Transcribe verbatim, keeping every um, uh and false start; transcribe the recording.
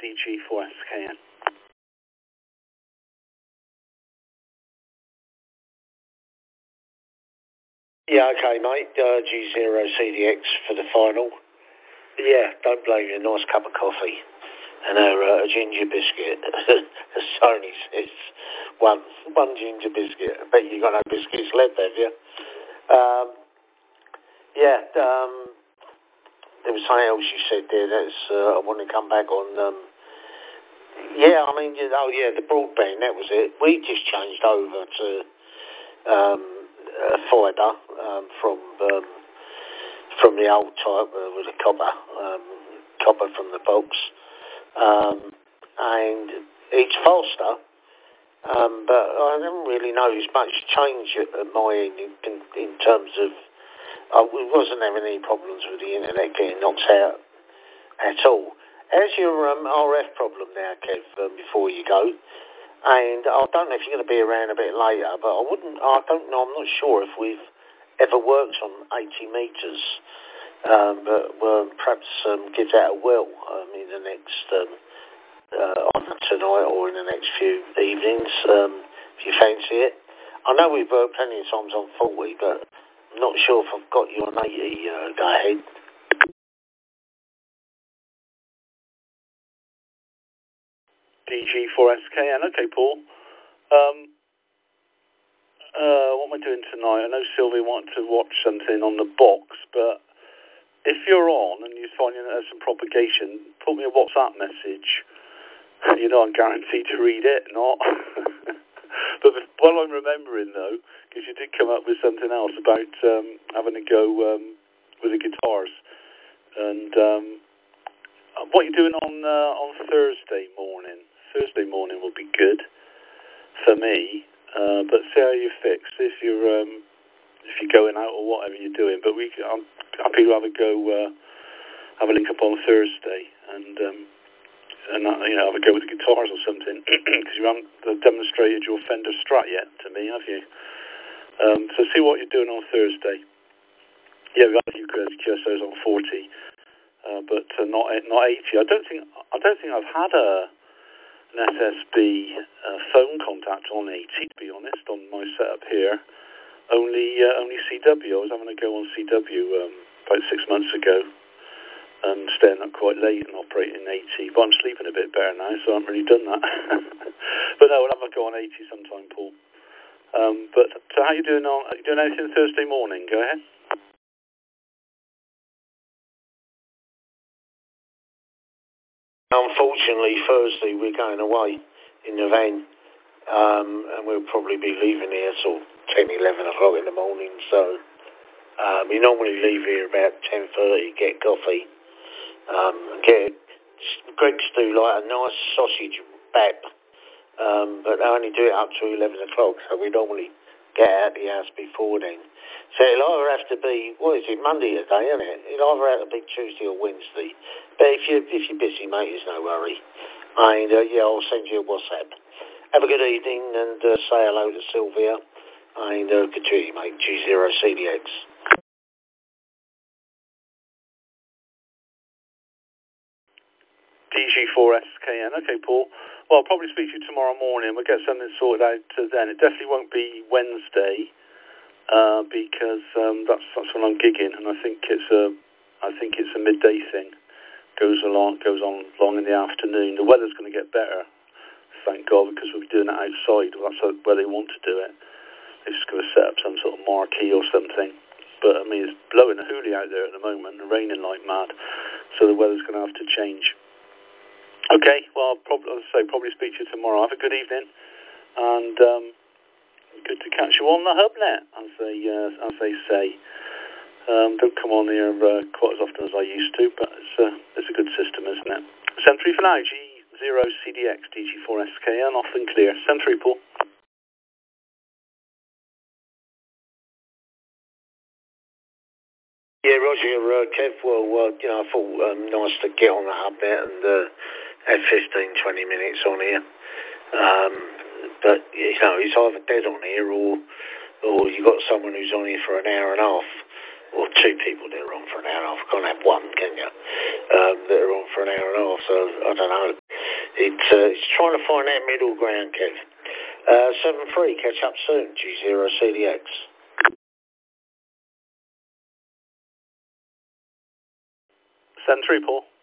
D G four S K N. Yeah, okay, mate. Uh, G zero C D X for the final. Yeah, don't blame you. Nice cup of coffee and a, uh, a ginger biscuit. As Tony says, one one ginger biscuit. I bet you got no biscuits left, have you? Um, yeah. Um, there was something else you said there. That's uh, I want to come back on. Um, yeah, I mean, you know, yeah, the broadband. That was it. We just changed over to um, uh, fibre um, from. Um, from the old type uh, with a copper, um, copper from the box, um, and it's faster, um, but I haven't really noticed much change at my end in, in, in terms of, I wasn't having any problems with the internet getting knocked out at all. How's your um, R F problem now, Kev, um, before you go? And I don't know if you're going to be around a bit later, but I wouldn't, I don't know, I'm not sure if we've ever worked on eighty metres, um, but well, perhaps um, get out well um, in the next, um, uh, either tonight or in the next few evenings, um, if you fancy it. I know we've worked plenty of times on forty, but I'm not sure if I've got you on eighty. Uh, go ahead. D G four S K N. Okay, Paul. Um, Uh, what am I doing tonight? I know Sylvie wanted to watch something on the box, but if you're on and you're finding that there's some propagation, put me a WhatsApp message. You know I'm guaranteed to read it, not. But while I'm remembering, though, because you did come up with something else about um, having to go um, with the guitars. And um, what you're doing on uh, on Thursday morning. Thursday morning will be good for me. Uh, but see how you fix if you're um, if you're going out or whatever you're doing. But we, I'm happy to have a go, uh, have a link up on Thursday, and um, and uh, you know have a go with the guitars or something. Because you haven't demonstrated your Fender Strat yet to me, have you? Um, so see what you're doing on Thursday. Yeah, we got a few Q S Os on forty, uh, but uh, not not eighty. I don't think I don't think I've had a. an S S B uh, phone contact on eighty, to be honest, on my setup here. Only uh, only C W. I was having a go on C W um, about six months ago and staying up quite late and operating eighty. But I'm sleeping a bit better now, so I haven't really done that. But no, we'll have a go on eighty sometime, Paul. Um, but so how are you doing on? Are you doing anything Thursday morning? Go ahead. Unfortunately, Thursday we're going away in the van, um, and we'll probably be leaving here sort of ten, eleven o'clock in the morning. So um, we normally leave here about ten thirty, get coffee, um, get Greg's do like a nice sausage bap, um, but they only do it up to eleven o'clock. So we normally get out of the house before then. So it'll either have to be, what is it, Monday today, isn't it? It'll either have to be Tuesday or Wednesday. But if you're, if you're busy, mate, there's no worry. And, uh, yeah, I'll send you a WhatsApp. Have a good evening and uh, say hello to Sylvia. And uh, good to you, mate. G zero C D X. D G four S K N. Okay, Paul. Well, I'll probably speak to you tomorrow morning. We'll get something sorted out to then. It definitely won't be Wednesday. Uh, because um, that's that's when I'm gigging, and I think it's a I think it's a midday thing. Goes along goes on long in the afternoon. The weather's going to get better, thank God, because we'll be doing it outside. Well, that's where they want to do it. They're just going to set up some sort of marquee or something. But I mean, it's blowing a hoolie out there at the moment, and raining like mad. So the weather's going to have to change. Okay, well, I'll probably, as I say, probably speak to you tomorrow. Have a good evening, and. Um, Good to catch you on the HubNet, as they uh, as they say. Um, don't come on here uh, quite as often as I used to, but it's a it's a good system, isn't it? seven three for now. G zero C D X D G four S K N off and clear. seven three, Paul. Yeah, Roger, uh, Kev. Well, uh, you know, I thought um, nice to get on the HubNet and uh, have fifteen, twenty minutes on here. Um, but you know, it's either dead on here or. Or you got someone who's on here for an hour and a half, or two people that are on for an hour and a half. Can't have one, can you? Um, that are on for an hour and a half. So I don't know. It's, uh, it's trying to find that middle ground, Kev. Uh, seven three, catch up soon, G zero C D X. seven three, Paul.